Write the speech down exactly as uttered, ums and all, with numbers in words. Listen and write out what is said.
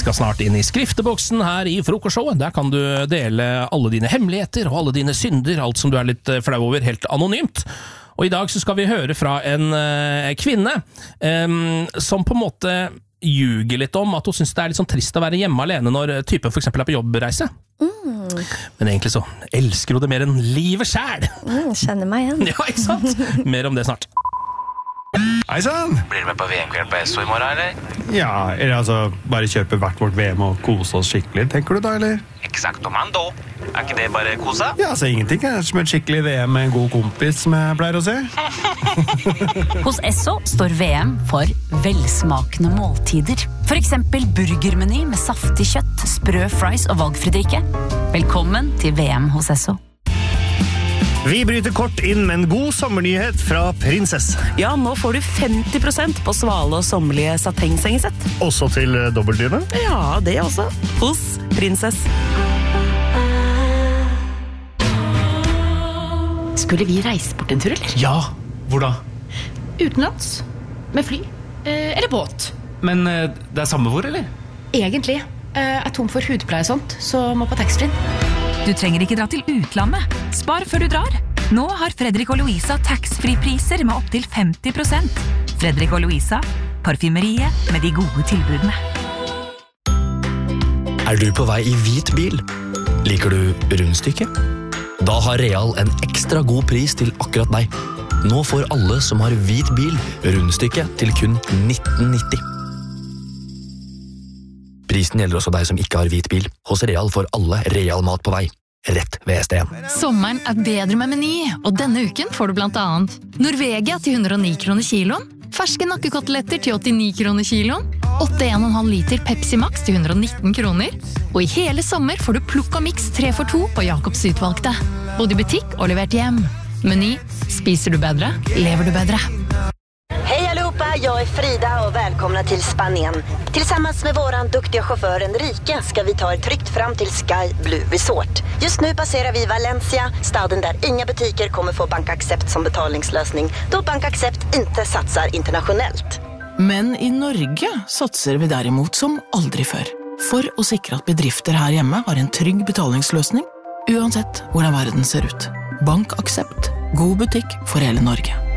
skal snart inn i skrifteboksen her i frokostshowet. Der kan du dele alle dine hemmeligheter og alle dine synder, alt som du er litt flau over, helt anonymt. Og i dag så skal vi høre fra en uh, kvinne um, som på en måte ljuger litt om at hun synes det er litt sånn trist å være hjemme alene når typen for eksempel er på jobbreise. Mm. Men egentlig så elsker hun det mer enn livet selv. Mm, kjenner meg igjen. Ja, ikke sant? Mer om det snart. Hei sann! Blir du med på V M-kveld på Esso i morgen, eller? Ja, eller altså, bare kjøpe hvert vårt V M og kose oss skikkelig, tenker du da, eller? Exakt om han da. Er ikke det bare kose? Ja, altså ingenting er som et skikkelig V M med en god kompis, som jeg pleier å si. Hos Esso står V M for velsmakende måltider. For eksempel burgermeny med saftig kjøtt, sprø fries og valgfri drikke. Velkommen til V M hos Esso. Vi bryter kort inn med en god sommernyhet fra Prinsess. Ja, nå får du femti prosent på svale og sommerlige satengsengesett. Også til dobbeltdyne? Ja, det også. Hos Prinsess. Skulle vi reise bort en tur, eller? Ja, hvor da? Utenlands. Med fly. Eh, eller båt. Men eh, det er samme hvor, eller? Egentlig. Eh, er tom for hudpleie og sånt, så må på taxfree. Du trenger ikke dra til utlandet. Spar før du drar. Nå har Fredrik og Louisa tax-free-priser med opp til femti prosent. Fredrik og Louisa, parfymeriet med de gode tilbudene. Er du på vei i hvit bil? Liker du rundstykke? Da har Real en ekstra god pris til akkurat deg. Nå får alle som har hvit bil rundstykke til kun nitten nitti. Prisen gjelder også deg som ikke har hvit bil. Hos Real får alle Real mat på vei. Rett ved S D en. Sommeren er bedre med Meny, og denne uken får du blant annet Norvegia til hundre og ni kroner kiloen, ferske nakkekoteletter til åttini kroner kiloen, åtte komma en liter Pepsi Max til hundre og nitten kroner, og i hele sommer får du plukk og mix tre for to på Jakobs utvalgte. Både i butikk og levert hjem. Meny. Spiser du bedre, lever du bedre. Hej allihopa, jag är Frida och välkomna till Spanien. Tillsammans med våran duktiga chaufför Enrique ska vi ta er tryggt fram till Sky Blue Resort. Just nu passerar vi Valencia, staden där inga butiker kommer få BankAccept som betalningslösning, då BankAccept inte satsar internationellt. Men i Norge satser vi derimot som aldri før. For å sikre at bedrifter her hjemme har en trygg betalingsløsning, uansett hvordan verden ser ut. BankAccept. God butikk for hele Norge.